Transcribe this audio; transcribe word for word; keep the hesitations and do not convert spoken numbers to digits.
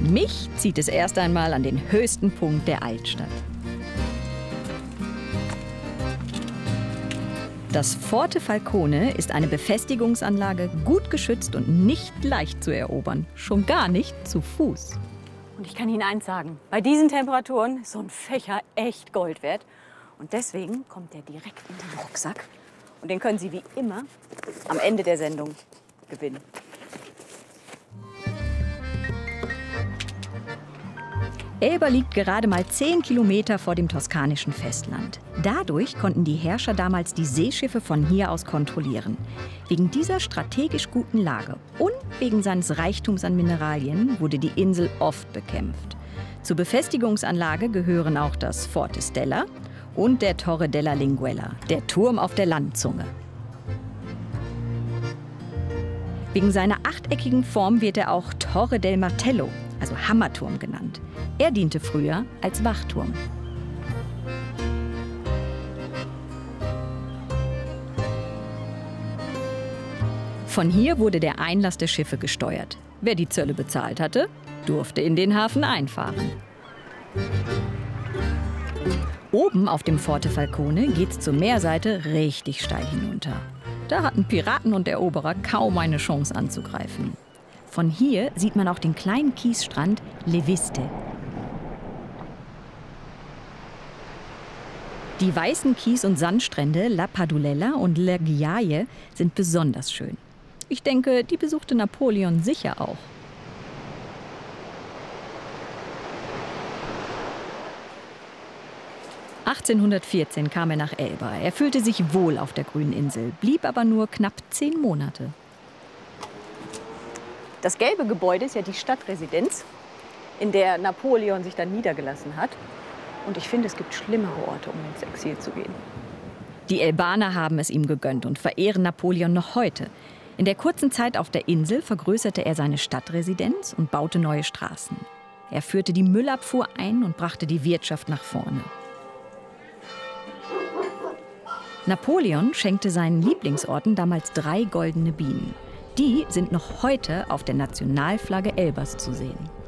Mich zieht es erst einmal an den höchsten Punkt der Altstadt. Das Forte Falcone ist eine Befestigungsanlage, gut geschützt und nicht leicht zu erobern. Schon gar nicht zu Fuß. Und ich kann Ihnen eins sagen, bei diesen Temperaturen ist so ein Fächer echt Gold wert. Und deswegen kommt der direkt in den Rucksack. Und den können Sie wie immer am Ende der Sendung gewinnen. Elba liegt gerade mal zehn Kilometer vor dem toskanischen Festland. Dadurch konnten die Herrscher damals die Seeschiffe von hier aus kontrollieren. Wegen dieser strategisch guten Lage und wegen seines Reichtums an Mineralien wurde die Insel oft bekämpft. Zur Befestigungsanlage gehören auch das Forte Stella und der Torre della Linguella, der Turm auf der Landzunge. Wegen seiner achteckigen Form wird er auch Torre del Martello, also Hammerturm, genannt. Er diente früher als Wachturm. Von hier wurde der Einlass der Schiffe gesteuert. Wer die Zölle bezahlt hatte, durfte in den Hafen einfahren. Oben auf dem Forte Falcone geht's zur Meerseite richtig steil hinunter. Da hatten Piraten und Eroberer kaum eine Chance anzugreifen. Von hier sieht man auch den kleinen Kiesstrand Le Viste. Die weißen Kies- und Sandstrände La Padulella und La Ghiaie sind besonders schön. Ich denke, die besuchte Napoleon sicher auch. achtzehnhundertvierzehn kam er nach Elba. Er fühlte sich wohl auf der grünen Insel, blieb aber nur knapp zehn Monate. Das gelbe Gebäude ist ja die Stadtresidenz, in der Napoleon sich dann niedergelassen hat. Und ich finde, es gibt schlimmere Orte, um ins Exil zu gehen. Die Elbaner haben es ihm gegönnt und verehren Napoleon noch heute. In der kurzen Zeit auf der Insel vergrößerte er seine Stadtresidenz und baute neue Straßen. Er führte die Müllabfuhr ein und brachte die Wirtschaft nach vorne. Napoleon schenkte seinen Lieblingsorten damals drei goldene Bienen. Die sind noch heute auf der Nationalflagge Elbas zu sehen.